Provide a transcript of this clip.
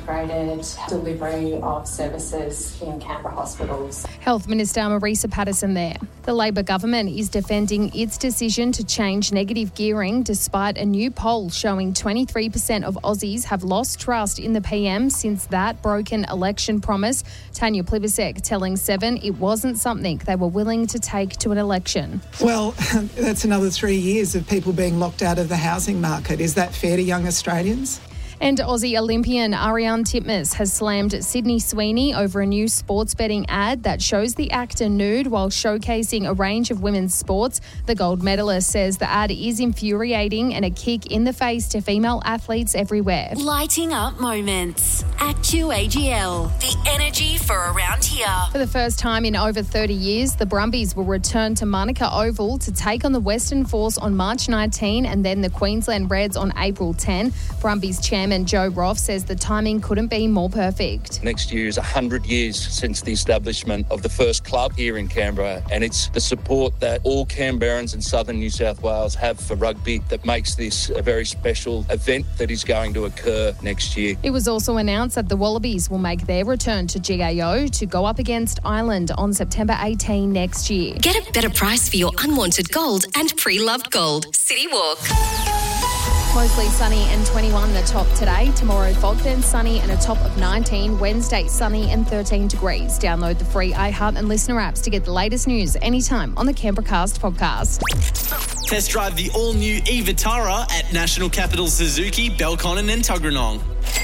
integrated delivery of services in Canberra hospitals. Health Minister Marisa Patterson there. The Labor government is defending its decision to change negative gearing despite a new poll showing 23% of Aussies have lost trust in the PM since that broken election promise. Tanya Plibersek telling Seven it wasn't something they were willing to take to an election. Well, that's another 3 years of people being locked out of the housing market. Is that fair to young Australians? And Aussie Olympian Ariane Titmus has slammed Sydney Sweeney over a new sports betting ad that shows the actor nude while showcasing a range of women's sports. The gold medalist says the ad is infuriating and a kick in the face to female athletes everywhere. Lighting up moments. ActuAGL, the energy for around here. For the first time in over 30 years, the Brumbies will return to Manuka Oval to take on the Western Force on March 19 and then the Queensland Reds on April 10. Brumbies Chairman Joe Roff says the timing couldn't be more perfect. Next year is 100 years since the establishment of the first club here in Canberra, and it's the support that all Canberrans and southern New South Wales have for rugby that makes this a very special event that is going to occur next year. It was also announced that the Wallabies will make their return to GAO to go up against Ireland on September 18 next year. Get a better price for your unwanted gold and pre-loved gold. City Walk. Mostly sunny and 21 the top today. Tomorrow fog, then sunny and a top of 19. Wednesday sunny and 13 degrees. Download the free iHeart and Listener apps to get the latest news anytime on the Canberra Cast podcast. Test drive the all-new e-Vitara at National Capital Suzuki, Belconnen and Tuggeranong.